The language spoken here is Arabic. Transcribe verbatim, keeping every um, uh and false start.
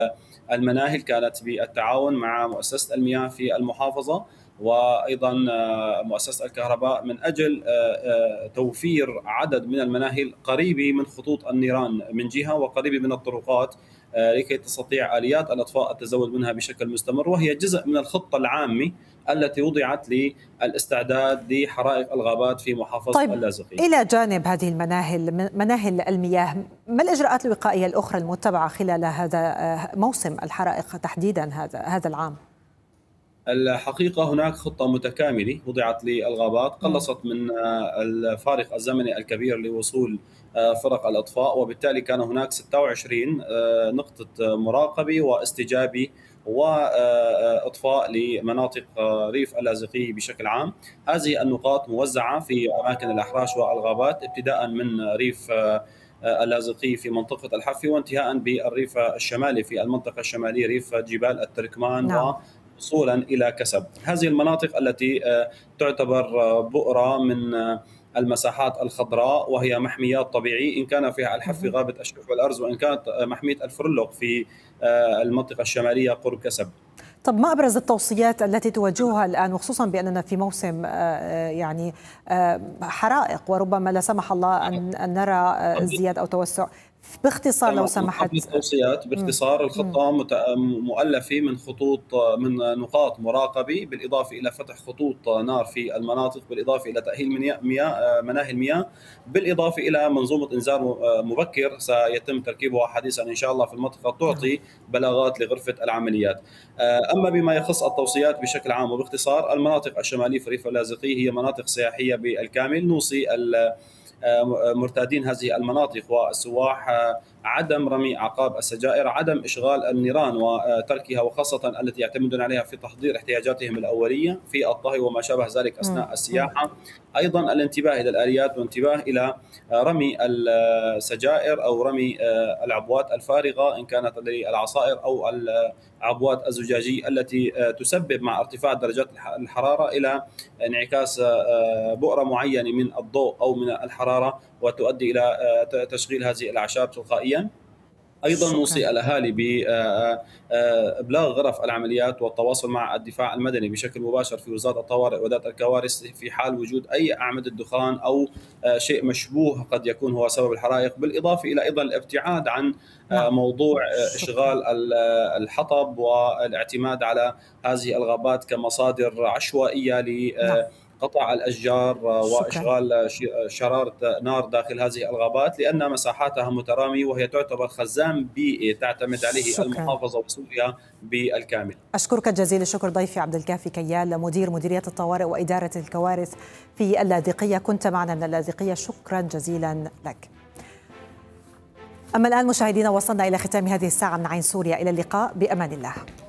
المناهل كانت بالتعاون مع مؤسسة المياه في المحافظة، وأيضا مؤسسة الكهرباء، من أجل توفير عدد من المناهل قريبة من خطوط النيران من جهة وقريبة من الطرقات، لكي تستطيع آليات الأطفاء التزود منها بشكل مستمر، وهي جزء من الخطة العامة التي وضعت للاستعداد لحرائق الغابات في محافظة طيب، اللاذقية. إلى جانب هذه المناهل مناهل المياه، ما الإجراءات الوقائية الأخرى المتبعة خلال هذا موسم الحرائق تحديدا هذا هذا العام؟ الحقيقة هناك خطة متكاملة وضعت للغابات، قلصت من الفارق الزمني الكبير لوصول فرق الإطفاء، وبالتالي كان هناك ستة وعشرين نقطة مراقبة واستجابة وإطفاء لمناطق ريف اللاذقية بشكل عام. هذه النقاط موزعة في أماكن الأحراش والغابات، ابتداء من ريف اللاذقية في منطقة الحفي، وانتهاء بالريف الشمالي في المنطقة الشمالية ريف جبال التركمان، نعم. وصولا إلى كسب. هذه المناطق التي تعتبر بؤرة من المساحات الخضراء، وهي محميات طبيعية، إن كان فيها الحفي غابة الشوك والأرز، وإن كانت محمية الفرلق في المنطقة الشمالية قرب كسب. طب ما أبرز التوصيات التي توجهها الآن، وخصوصا بأننا في موسم يعني حرائق، وربما لا سمح الله أن نرى ازدياد أو توسع؟ باختصار لو سمحت. التوصيات باختصار: الخطة مؤلفة من خطوط من نقاط مراقبة، بالإضافة إلى فتح خطوط نار في المناطق، بالإضافة إلى تأهيل مياه مناهل مياه، بالإضافة إلى منظومة إنذار مبكر سيتم تركيبها حديثا إن شاء الله في المنطقة، تعطي بلاغات لغرفة العمليات. أما بما يخص التوصيات بشكل عام وباختصار، المناطق الشمالية في ريف اللاذقية هي مناطق سياحية بالكامل. نوصي مرتادين هذه المناطق والسواح عدم رمي أعقاب السجائر، عدم إشغال النيران وتركها، وخاصة التي يعتمدون عليها في تحضير احتياجاتهم الأولية في الطهي وما شابه ذلك أثناء السياحة. أيضا الانتباه إلى الآليات، وانتباه إلى رمي السجائر أو رمي العبوات الفارغة إن كانت للعصائر أو العبوات الزجاجية التي تسبب مع ارتفاع درجات الحرارة إلى انعكاس بؤرة معينة من الضوء أو من الحرارة، وتؤدي إلى تشغيل هذه الأعشاب تلقائيا. أيضا نوصي الأهالي بإبلاغ غرف العمليات والتواصل مع الدفاع المدني بشكل مباشر في وزارة الطوارئ وإدارة الكوارث في حال وجود أي أعمدة دخان أو شيء مشبوه قد يكون هو سبب الحرائق، بالإضافة إلى أيضا الابتعاد عن موضوع إشغال الحطب والاعتماد على هذه الغابات كمصادر عشوائية ل قطع الأشجار وإشغال شرارة نار داخل هذه الغابات، لأن مساحاتها مترامية وهي تعتبر خزان بيئي تعتمد عليه شكرا. المحافظة وسوريا بالكامل. أشكرك جزيل الشكر ضيفي عبد الكافي كيال، مدير مديرية الطوارئ وإدارة الكوارث في اللاذقية، كنت معنا من اللاذقية، شكرا جزيلا لك. أما الآن مشاهدينا، وصلنا إلى ختام هذه الساعة من عين سوريا، إلى اللقاء، بأمان الله.